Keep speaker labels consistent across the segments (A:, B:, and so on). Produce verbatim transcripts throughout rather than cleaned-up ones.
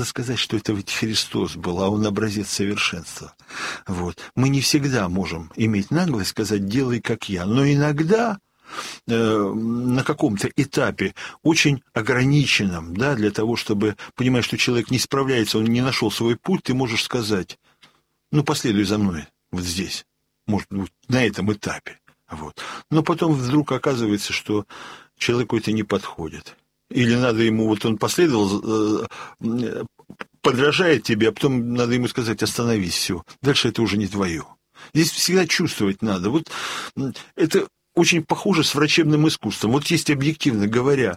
A: сказать, что это ведь Христос был, а он образец совершенства. Вот. Мы не всегда можем иметь наглость сказать «делай, как я», но иногда э, на каком-то этапе, очень ограниченном, да, для того, чтобы понимать, что человек не справляется, он не нашел свой путь, ты можешь сказать «ну, последуй за мной вот здесь», может быть, на этом этапе. Вот. Но потом вдруг оказывается, что человеку это не подходит. Или надо ему, вот он последовал, подражает тебе, а потом надо ему сказать, остановись, все, дальше это уже не твое. Здесь всегда чувствовать надо. Вот это очень похоже с врачебным искусством. Вот есть, объективно говоря,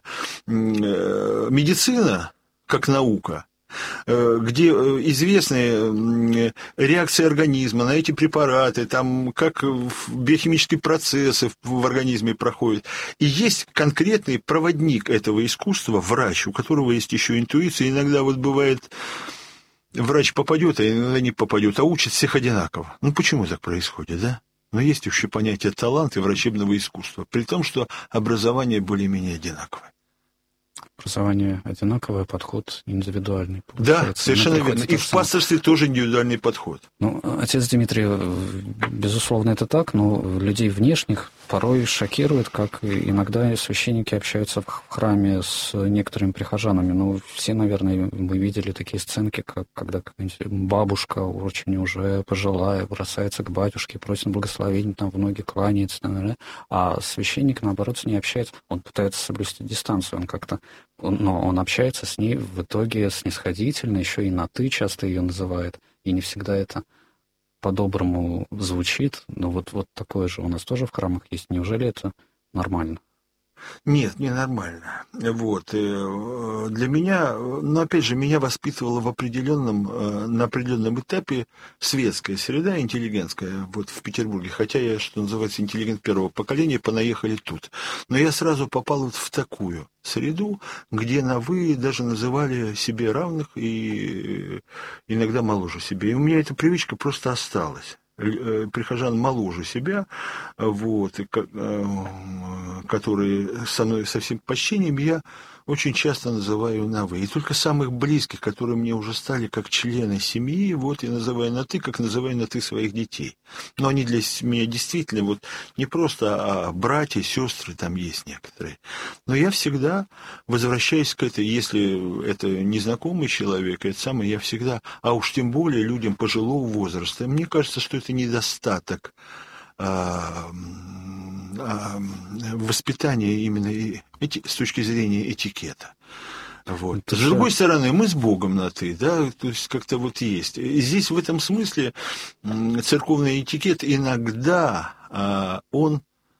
A: медицина как наука, где известны реакции организма на эти препараты, там, как биохимические процессы в организме проходят. И есть конкретный проводник этого искусства, врач, у которого есть еще интуиция. Иногда вот бывает, врач попадет, а иногда не попадет, а учит всех одинаково. Ну, почему так происходит, да? Но есть еще понятие таланта и врачебного искусства, при том, что образование более-менее одинаковое.
B: Образование одинаковое, подход индивидуальный.
A: Да, совершенно верно. И в пасторстве тоже индивидуальный подход.
B: Ну, отец Дмитрий, безусловно, это так, но людей внешних порой шокирует, как иногда священники общаются в храме с некоторыми прихожанами. Ну, все, наверное, мы видели такие сценки, как когда бабушка очень уже пожилая бросается к батюшке, просит благословения, там в ноги кланяется, наверное, а священник, наоборот, с ней общается, он пытается соблюсти дистанцию, он как-то но он общается с ней в итоге снисходительно, еще и на «ты» часто ее называет, и не всегда это по-доброму звучит, но вот, вот такое же у нас тоже в храмах есть. Неужели это нормально?
A: Нет, не нормально. Вот. Для меня, но опять же, меня воспитывала в определенном, на определенном этапе светская среда, интеллигентская, вот в Петербурге. Хотя я, что называется, интеллигент первого поколения, понаехали тут. Но я сразу попал вот в такую среду, где на «вы» даже называли себе равных и иногда моложе себе. И у меня эта привычка просто осталась. Прихожан моложе себя, вот, которые со мной со всем почтением, я очень часто называю на «вы». И только самых близких, которые мне уже стали как члены семьи, вот я называю на «ты», как называю на «ты» своих детей. Но они для меня действительно вот не просто, а братья, сестры там есть некоторые. Но я всегда возвращаюсь к этой, если это незнакомый человек, это самое, я всегда, а уж тем более людям пожилого возраста, мне кажется, что это недостаток а, а, воспитания именно эти, с точки зрения этикета. Вот. С другой стороны, мы с Богом на «ты», да, то есть как-то вот есть. И здесь в этом смысле церковный этикет иногда а, он,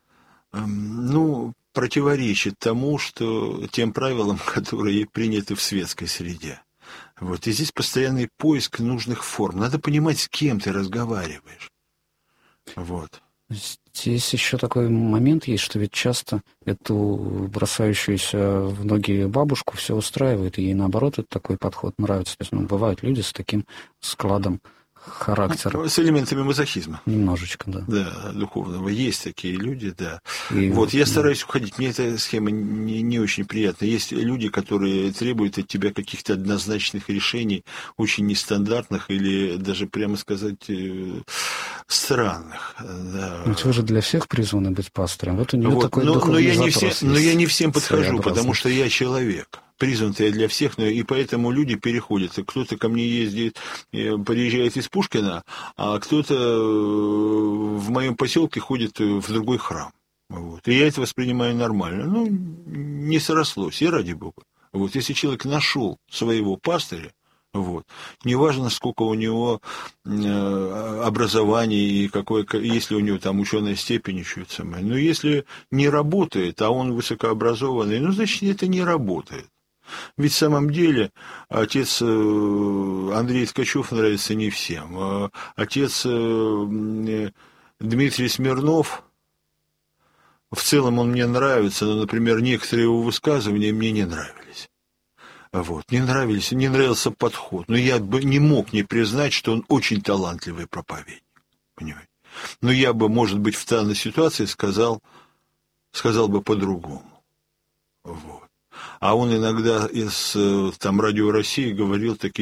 A: ну, противоречит тому, что тем правилам, которые приняты в светской среде. Вот. И здесь постоянный поиск нужных форм. Надо понимать, с кем ты разговариваешь. Вот.
B: Здесь еще такой момент есть, что ведь часто эту бросающуюся в ноги бабушку все устраивает, и ей, наоборот, это такой подход нравится. То есть, ну, бывают люди с таким складом характера.
A: С элементами мазохизма.
B: Немножечко, да.
A: Да, духовного. Есть такие люди, да.
B: И
A: вот, я
B: да.
A: стараюсь уходить. Мне эта схема не, не очень приятна. Есть люди, которые требуют от тебя каких-то однозначных решений, очень нестандартных или даже, прямо сказать, странных. Да.
B: Ведь вы же для всех призваны быть пастором. Вот у него
A: вот,
B: такой
A: но,
B: духовный
A: но я не
B: запрос
A: все, Но я не всем подхожу, потому
B: своеобразный.
A: что я человек. Призван-то я для всех, но и поэтому люди переходят. Кто-то ко мне ездит, приезжает из Пушкина, а кто-то в моем поселке ходит в другой храм. Вот. И я это воспринимаю нормально. Ну, не срослось, и ради Бога. Вот. Если человек нашел своего пастыря, вот, неважно, сколько у него образования и какое, если у него там ученая степень, еще это самое. Но если не работает, а он высокообразованный, ну, значит, это не работает. Ведь в самом деле отец Андрей Ткачев нравится не всем. Отец Дмитрий Смирнов, в целом он мне нравится, но, например, некоторые его высказывания мне не нравились. Вот. Не нравились, не нравился подход. Но я бы не мог не признать, что он очень талантливый проповедник. Понимаете? Но я бы, может быть, в данной ситуации сказал, сказал бы по-другому. Вот. а он иногда из там, Радио России говорил такие